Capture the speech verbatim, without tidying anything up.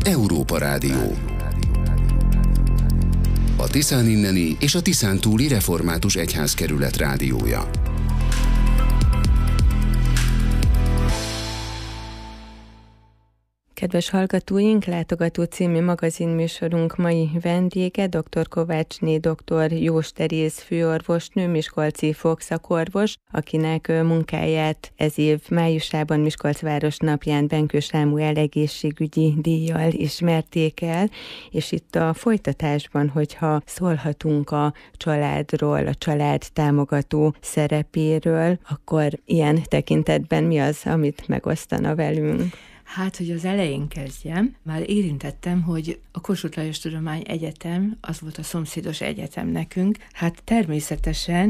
Európa Rádió. A Tiszán inneni és a Tiszán túli református egyházkerület rádiója. Kedves hallgatóink, Látogató című magazinműsorunk mai vendége dr. Kovácsné dr. Jós Teréz főorvosnő, miskolci fogszakorvos, akinek munkáját ez év májusában Miskolc városnapján Benkő Sámuel egészségügyi díjjal ismerték el, és itt a folytatásban, hogyha szólhatunk a családról, a család támogató szerepéről, akkor ilyen tekintetben mi az, amit megosztana velünk? Hát, hogy az elején kezdjem, már érintettem, hogy a Kossuth Lajos Tudományegyetem, az volt a szomszédos egyetem nekünk, hát természetesen